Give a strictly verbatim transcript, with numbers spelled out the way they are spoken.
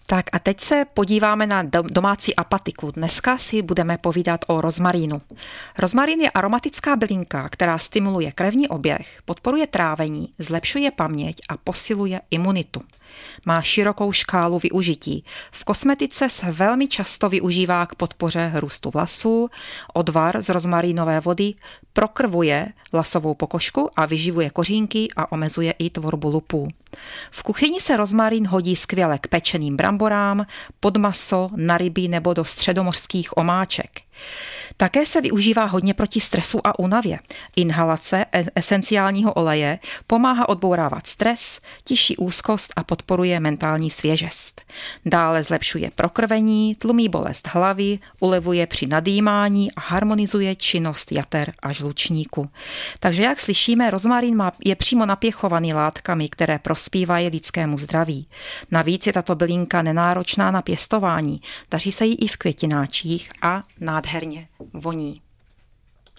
Tak a teď se podíváme na domácí apatiku. Dneska si budeme povídat o rozmarínu. Rozmarín je aromatická bylinka, která stimuluje krevní oběh, podporuje trávení, zlepšuje paměť a posiluje imunitu. Má širokou škálu využití. V kosmetice se velmi často využívá k podpoře růstu vlasů. Odvar z rozmarínové vody prokrvuje vlasovou pokožku a vyživuje kořínky a omezuje i tvorbu lupů. V kuchyni se rozmarín hodí skvěle k pečeným bramborám, pod maso, na ryby nebo do středomořských omáček. Také se využívá hodně proti stresu a únavě. Inhalace esenciálního oleje pomáhá odbourávat stres, tiší úzkost a podporuje mentální svěžest. Dále zlepšuje prokrvení, tlumí bolest hlavy, ulevuje při nadýmání a harmonizuje činnost jater a žlučníku. Takže jak slyšíme, rozmarín je přímo napěchovaný látkami, které prospívají lidskému zdraví. Navíc je tato bylinka nenáročná na pěstování, daří se jí i v květináčích a nádherně voní.